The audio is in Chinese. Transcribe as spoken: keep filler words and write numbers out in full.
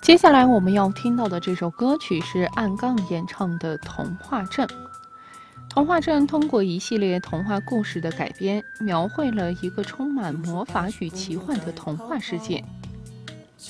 接下来我们要听到的这首歌曲是暗杠演唱的《童话镇》。童话镇通过一系列童话故事的改编，描绘了一个充满魔法与奇幻的童话世界。